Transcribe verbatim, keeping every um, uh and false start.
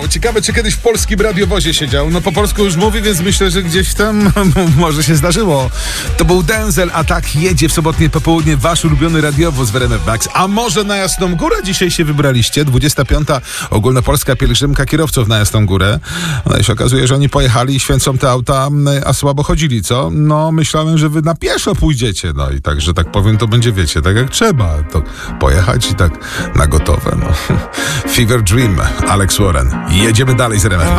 Ciekawe, czy kiedyś w polskim radiowozie siedział. No po polsku już mówi, więc myślę, że gdzieś tam może się zdarzyło. To był Denzel, a tak jedzie w sobotnie popołudnie wasz ulubiony radiowóz w R M F Max. A może na Jasną Górę dzisiaj się wybraliście? dwudziesta piąta ogólnopolska pielgrzymka kierowców na Jasną Górę. No i się okazuje, że oni pojechali i święcą te auta, a słabo chodzili, co? No myślałem, że wy na pieszo pójdziecie. No i tak, że tak powiem, to będzie, wiecie, tak jak trzeba. To pojechać i tak na gotowe. No. Fever Dream, Alex Warren. Jedziemy dalej z R M F Max.